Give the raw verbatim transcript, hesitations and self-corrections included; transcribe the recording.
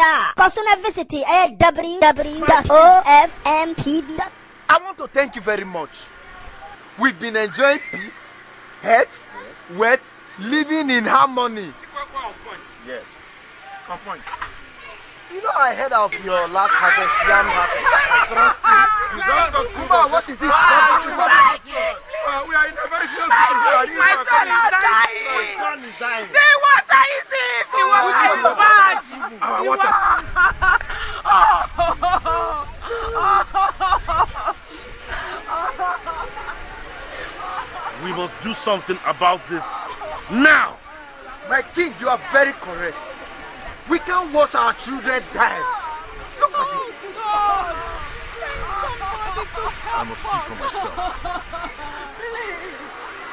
Accra. Consumer visit at w w w dot o f m t v dot com. I want to thank you very much. We've been enjoying peace, health, yes. wealth, living in harmony. Yes. Come point. You know, I heard of your last harvest, yam harvest. You don't go to Kuma, what is it? Uh, we are in a very serious situation. My son is dying. My son is dying. The water is deep. The water is bad. Our water. We must do something about this now. My king, you are very correct. We can't watch our children die. Look at this. God, send somebody to help I must see for myself.